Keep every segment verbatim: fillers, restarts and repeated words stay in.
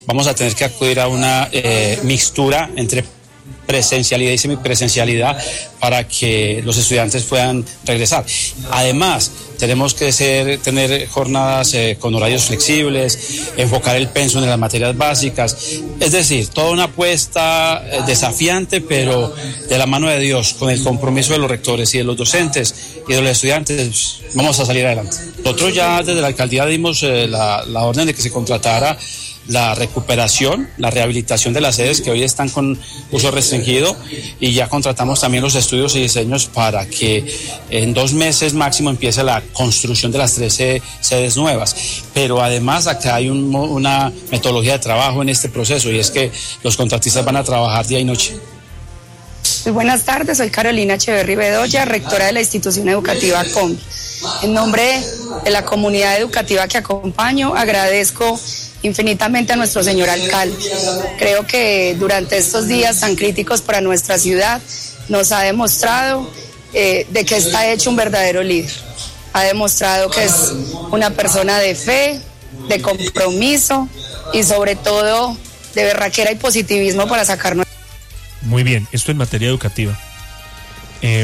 Vamos a tener que acudir a una eh, mixtura entre presencialidad y semipresencialidad para que los estudiantes puedan regresar. Además, tenemos que ser, tener jornadas eh, con horarios flexibles, enfocar el pensum en las materias básicas, es decir, toda una apuesta eh, desafiante, pero de la mano de Dios, con el compromiso de los rectores y de los docentes y de los estudiantes, vamos a salir adelante. Nosotros ya desde la alcaldía dimos eh, la, la orden de que se contratara la recuperación, la rehabilitación de las sedes que hoy están con uso restringido, y ya contratamos también los estudios y diseños para que en dos meses máximo empiece la construcción de las trece sedes nuevas. Pero además acá hay un, una metodología de trabajo en este proceso, y es que los contratistas van a trabajar día y noche. Muy buenas tardes, soy Carolina Echeverri Bedoya, rectora de la institución educativa COMBI. En nombre de la comunidad educativa que acompaño, agradezco infinitamente a nuestro señor alcalde. Creo que durante estos días tan críticos para nuestra ciudad nos ha demostrado eh, de que está hecho un verdadero líder. Ha demostrado que es una persona de fe, de compromiso y sobre todo de berraquera y positivismo para sacarnos. Muy bien, esto en materia educativa. Eh,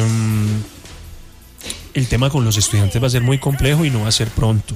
el tema con los estudiantes va a ser muy complejo y no va a ser pronto.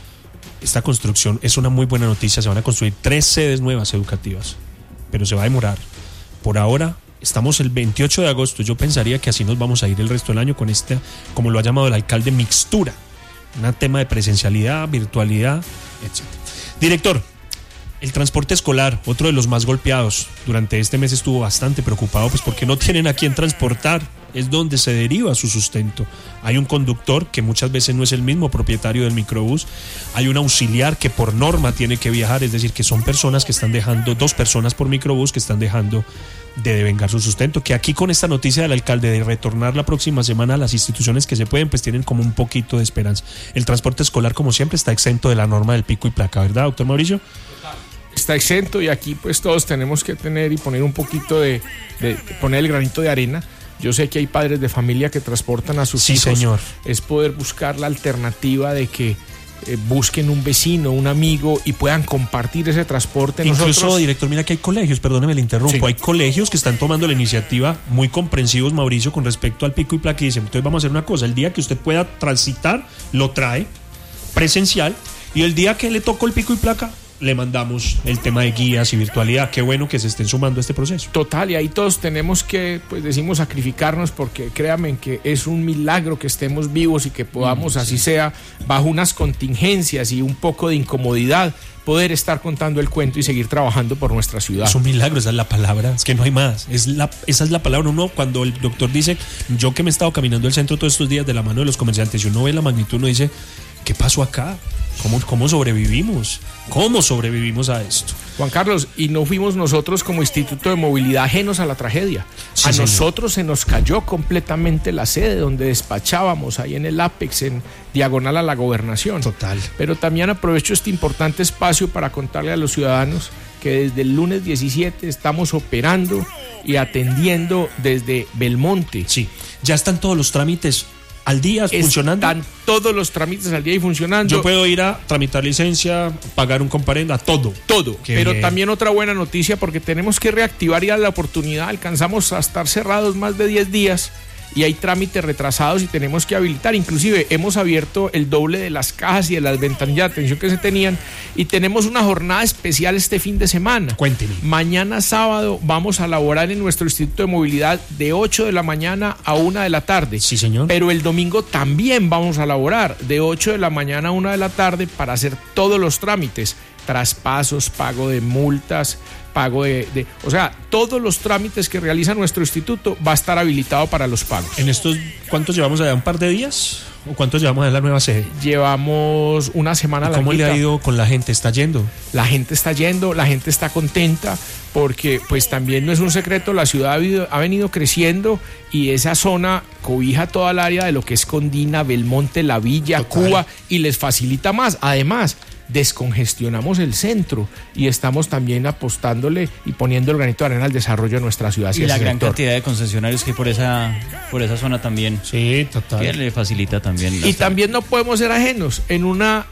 Esta construcción es una muy buena noticia, se van a construir tres sedes nuevas educativas, pero se va a demorar. Por ahora, estamos el veintiocho de agosto, yo pensaría que así nos vamos a ir el resto del año con esta, como lo ha llamado el alcalde, mixtura, un tema de presencialidad, virtualidad, etcétera. Director, el transporte escolar, otro de los más golpeados, durante este mes estuvo bastante preocupado, pues porque no tienen a quién transportar, es donde se deriva su sustento. Hay un conductor que muchas veces no es el mismo propietario del microbús, hay un auxiliar que por norma tiene que viajar, es decir, que son personas que están dejando, dos personas por microbús que están dejando de devengar su sustento, que aquí con esta noticia del alcalde de retornar la próxima semana a las instituciones que se pueden, pues tienen como un poquito de esperanza. El transporte escolar, como siempre, está exento de la norma del pico y placa, ¿verdad, doctor Mauricio? Está exento, y aquí pues todos tenemos que tener y poner un poquito de, de, de poner el granito de arena. Yo sé que hay padres de familia que transportan a sus sí, hijos. Señor. Es poder buscar la alternativa de que eh, busquen un vecino, un amigo y puedan compartir ese transporte. Incluso, Nosotros... director, mira que hay colegios, perdóneme, le interrumpo, sí. Hay colegios que están tomando la iniciativa, muy comprensivos, Mauricio, con respecto al pico y placa, y dicen, entonces vamos a hacer una cosa, el día que usted pueda transitar, lo trae presencial, y el día que le tocó el pico y placa, le mandamos el tema de guías y virtualidad. Qué bueno que se estén sumando a este proceso. Total, y ahí todos tenemos que, pues decimos, sacrificarnos, porque créanme que es un milagro que estemos vivos y que podamos, mm, así sí. sea, bajo unas contingencias y un poco de incomodidad, poder estar contando el cuento y seguir trabajando por nuestra ciudad. Es un milagro, esa es la palabra, es que no hay más, es la, esa es la palabra. Uno, cuando el doctor dice, yo que me he estado caminando el centro todos estos días de la mano de los comerciantes, y uno ve la magnitud, uno dice, ¿qué pasó acá? ¿Cómo, cómo sobrevivimos? ¿Cómo sobrevivimos a esto? Juan Carlos, y no fuimos nosotros como Instituto de Movilidad ajenos a la tragedia. Sí, a señor. Nosotros se nos cayó completamente la sede donde despachábamos, ahí en el Apex, en diagonal a la Gobernación. Total. Pero también aprovecho este importante espacio para contarle a los ciudadanos que desde el lunes diecisiete estamos operando y atendiendo desde Belmonte. Sí, ya están todos los trámites al día funcionando. Están todos los trámites al día y funcionando. Yo puedo ir a tramitar licencia, pagar un comparenda, todo. Todo. Qué Pero bien. También otra buena noticia, porque tenemos que reactivar ya la oportunidad. Alcanzamos a estar cerrados más de diez días y hay trámites retrasados y tenemos que habilitar. Inclusive hemos abierto el doble de las cajas y de las ventanillas de atención que se tenían, y tenemos una jornada especial este fin de semana. Cuénteme. Mañana sábado vamos a laborar en nuestro Instituto de Movilidad de ocho de la mañana a una de la tarde. Sí, señor. Pero el domingo también vamos a laborar de ocho de la mañana a una de la tarde para hacer todos los trámites, traspasos, pago de multas, pago de, de... O sea, todos los trámites que realiza nuestro instituto va a estar habilitado para los pagos. ¿En estos cuántos llevamos allá? ¿Un par de días? ¿O cuántos llevamos en la nueva sede? Llevamos una semana larguita. ¿Cómo le ha ido con la gente? ¿Está yendo? La gente está yendo, la gente está contenta, porque pues también no es un secreto, la ciudad ha, habido, ha venido creciendo, y esa zona cobija toda el área de lo que es Condina, Belmonte, La Villa, Total. Cuba, y les facilita más. Además, descongestionamos el centro y estamos también apostándole y poniendo el granito de arena al desarrollo de nuestra ciudad. Y la gran sector. Cantidad de concesionarios que por esa por esa zona también. Sí, total. Que le facilita también. Y también no podemos ser ajenos. En una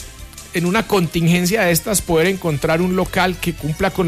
en una contingencia de estas poder encontrar un local que cumpla con